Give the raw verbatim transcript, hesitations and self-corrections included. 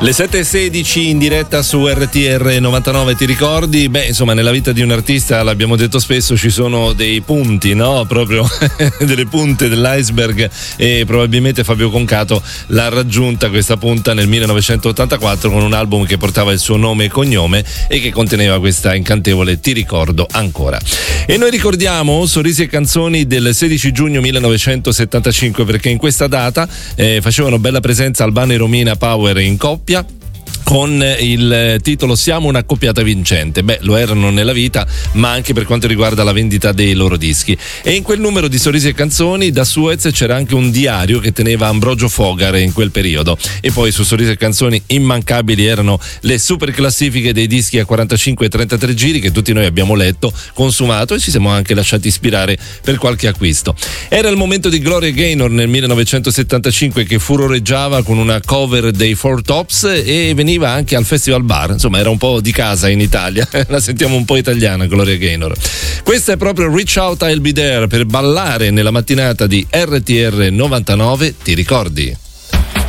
Le sette e sedici in diretta su R T R novantanove, ti ricordi? Beh, insomma, nella vita di un artista, l'abbiamo detto spesso, ci sono dei punti, no? Proprio delle punte dell'iceberg, e probabilmente Fabio Concato l'ha raggiunta questa punta nel millenovecentottantaquattro con un album che portava il suo nome e cognome e che conteneva questa incantevole Ti ricordo ancora. E noi ricordiamo Sorrisi e canzoni del sedici giugno millenovecentosettantacinque, perché in questa data eh, facevano bella presenza Albano e Romina Power in coppia con il titolo Siamo una accoppiata vincente. Beh, lo erano nella vita, ma anche per quanto riguarda la vendita dei loro dischi. E in quel numero di Sorrisi e canzoni da Suez c'era anche un diario che teneva Ambrogio Fogar in quel periodo. E poi su Sorrisi e canzoni immancabili erano le super classifiche dei dischi a quarantacinque e trentatré giri che tutti noi abbiamo letto, consumato e ci siamo anche lasciati ispirare per qualche acquisto. Era il momento di Gloria Gaynor nel millenovecentosettantacinque, che furoreggiava con una cover dei Four Tops e veniva anche al Festival Bar, insomma era un po' di casa in Italia. La sentiamo un po' italiana, Gloria Gaynor. Questa è proprio Reach Out I'll Be There, per ballare nella mattinata di R T R novantanove, ti ricordi?